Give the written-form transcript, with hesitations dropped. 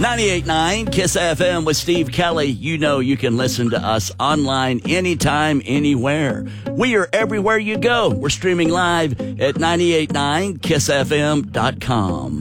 98.9 KISS FM with Steve Kelly. You know you can listen to us online anytime, anywhere. We are everywhere you go. We're streaming live at 98.9kissfm.com.